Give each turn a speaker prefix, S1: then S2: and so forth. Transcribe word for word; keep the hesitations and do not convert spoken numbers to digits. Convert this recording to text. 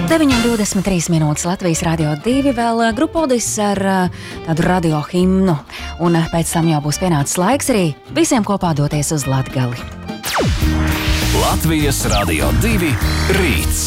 S1: deviņi divdesmit trīs minūtes Latvijas Radio divi vēl grupodis ar tādu radio himnu. Un pēc tam jau būs pienācis laiks arī visiem kopā doties uz Latgali.
S2: Latvijas Radio divi rīts.